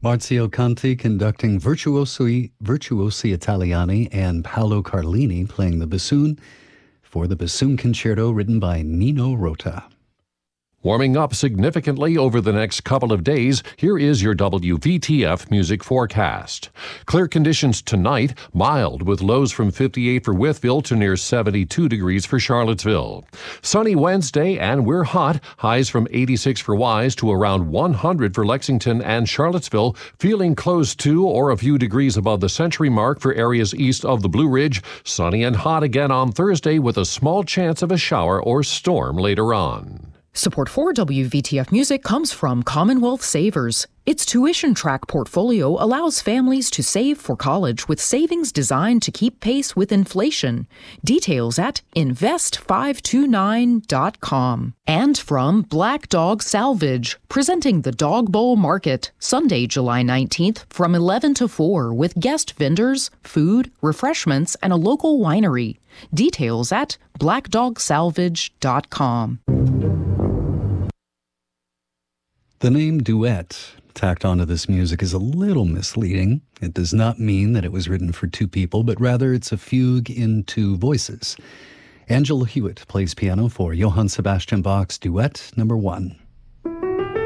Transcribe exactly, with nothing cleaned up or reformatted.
Marzio Conti conducting Virtuosi, Virtuosi Italiani and Paolo Carlini playing the bassoon for the Bassoon Concerto written by Nino Rota. Warming up significantly over the next couple of days, here is your W V T F music forecast. Clear conditions tonight, mild with lows from fifty-eight for Wytheville to near seventy-two degrees for Charlottesville. Sunny Wednesday and we're hot, highs from eighty-six for Wise to around one hundred for Lexington and Charlottesville, feeling close to or a few degrees above the century mark for areas east of the Blue Ridge. Sunny and hot again on Thursday with a small chance of a shower or storm later on. Support for W V T F Music comes from Commonwealth Savers. Its tuition track portfolio allows families to save for college with savings designed to keep pace with inflation. Details at invest five two nine dot com. And from Black Dog Salvage, presenting the Dog Bowl Market, Sunday, July nineteenth from eleven to four with guest vendors, food, refreshments, and a local winery. Details at black dog salvage dot com. The name duet tacked onto this music is a little misleading. It does not mean that it was written for two people, but rather it's a fugue in two voices. Angela Hewitt plays piano for Johann Sebastian Bach's Duet Number One.